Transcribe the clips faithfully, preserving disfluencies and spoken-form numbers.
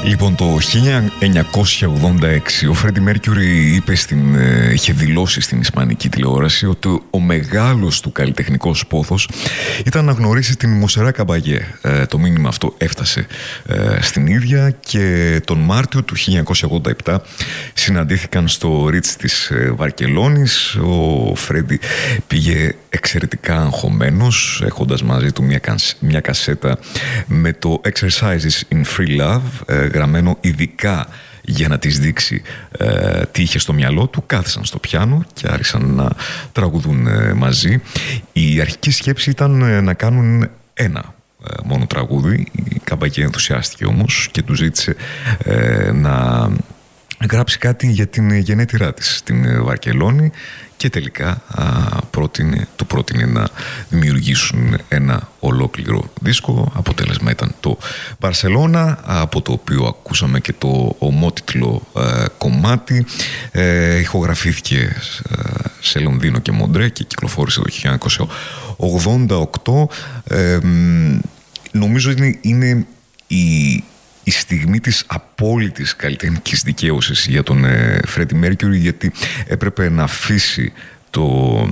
Λοιπόν, το χίλια εννιακόσια ογδόντα έξι ο Φρέντι Μέρκιουρι είπε στην, ε, είχε δηλώσει στην ισπανική τηλεόραση ότι ο μεγάλος του καλλιτεχνικός πόθος ήταν να γνωρίσει την Μοσερά Καμπαγέ. Ε, το μήνυμα αυτό έφτασε ε, στην ίδια και τον Μάρτιο του χίλια εννιακόσια ογδόντα επτά συναντήθηκαν στο Ρίτς της ε, Βαρκελόνης. Ο Φρέντι πήγε εξαιρετικά αγχωμένος, έχοντας μαζί του μια, μια κασέτα με το Exercises in Free Love, ε, γραμμένο ειδικά για να της δείξει ε, τι είχε στο μυαλό του. Κάθισαν στο πιάνο και άρχισαν να τραγουδούν ε, μαζί. Η αρχική σκέψη ήταν ε, να κάνουν ένα ε, μόνο τραγούδι. Η Καμπαγέ ενθουσιάστηκε όμως και του ζήτησε ε, να γράψει κάτι για την γενέτειρά της στην Βαρκελόνη και τελικά α, πρότεινε, του πρότεινε να δημιουργήσουν ένα ολόκληρο δίσκο. Αποτέλεσμα ήταν το Μπαρσελόνα, από το οποίο ακούσαμε και το ομότιτλο ε, κομμάτι. Ε, ηχογραφήθηκε ε, σε Λονδίνο και Μοντρέ και κυκλοφόρησε το χίλια εννιακόσια ογδόντα οκτώ. Ε, νομίζω είναι, είναι η η στιγμή της απόλυτης καλλιτεχνικής δικαίωσης για τον ε, Φρέντι Μέρκιουρι, γιατί έπρεπε να αφήσει το,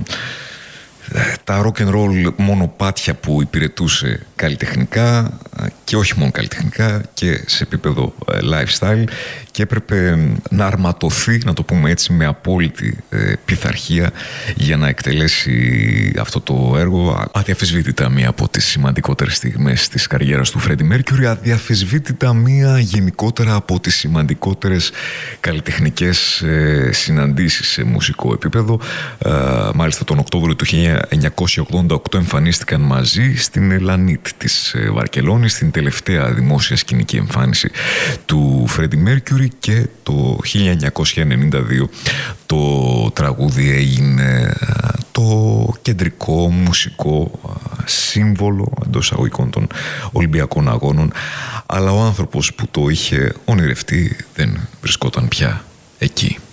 ε, τα rock and roll μονοπάτια που υπηρετούσε καλλιτεχνικά και όχι μόνο καλλιτεχνικά και σε επίπεδο ε, lifestyle, και έπρεπε να αρματωθεί, να το πούμε έτσι, με απόλυτη ε, πειθαρχία για να εκτελέσει αυτό το έργο. Αδιαφεσβήτητα μία από τις σημαντικότερες στιγμές της καριέρας του Φρέντι Μέρκιουρι, αδιαφεσβήτητα μία γενικότερα από τις σημαντικότερες καλλιτεχνικές ε, συναντήσεις σε μουσικό επίπεδο. Ε, μάλιστα τον Οκτώβριο του χίλια εννιακόσια ογδόντα οκτώ εμφανίστηκαν μαζί στην Λανίτ της Βαρκελόνης, στην τελευταία δημόσια σκηνική εμφάνιση του Φρέντι Μέρκιουρι, και το χίλια εννιακόσια ενενήντα δύο το τραγούδι έγινε το κεντρικό μουσικό σύμβολο εντός αγωγικών των Ολυμπιακών Αγώνων, αλλά ο άνθρωπος που το είχε ονειρευτεί δεν βρισκόταν πια εκεί.